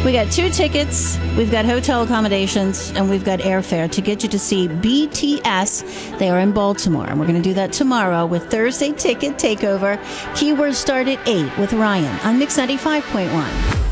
We got 2 tickets, we've got hotel accommodations, and we've got airfare to get you to see BTS. They are in Baltimore, and we're going to do that tomorrow with Thursday Ticket Takeover. Keywords start at 8 with Ryan on Mix 95.1.